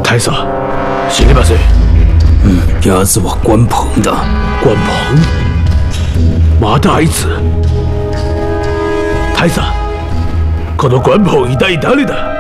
太师，是你把谁？ 伢子我关鹏的。 关鹏，马大一子。太师，可能关鹏一打一打的。